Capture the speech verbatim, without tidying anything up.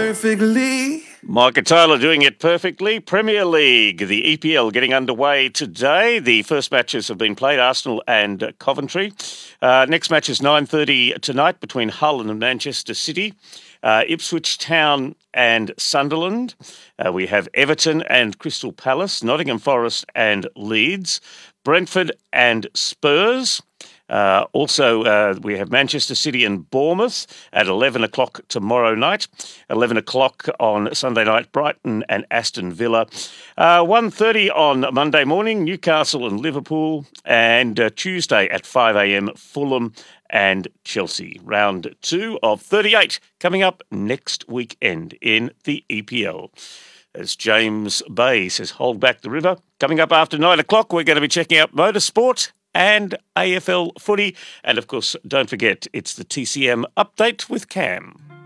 perfectly. Micah Taylor doing it perfectly. Premier League, the E P L getting underway today. The first matches have been played, Arsenal and Coventry. Uh, next match is nine thirty tonight between Hull and Manchester City. Uh, Ipswich Town and Sunderland. Uh, we have Everton and Crystal Palace, Nottingham Forest and Leeds, Brentford and Spurs. Uh, also, uh, we have Manchester City and Bournemouth at eleven o'clock tomorrow night. eleven o'clock on Sunday night, Brighton and Aston Villa. Uh, one thirty on Monday morning, Newcastle and Liverpool. And uh, Tuesday at five a.m, Fulham and Chelsea. Round two of thirty-eight coming up next weekend in the E P L. As James Bay says, hold back the river. Coming up after nine o'clock, we're going to be checking out motorsport and A F L footy. And of course, don't forget, it's the T C M update with Cam.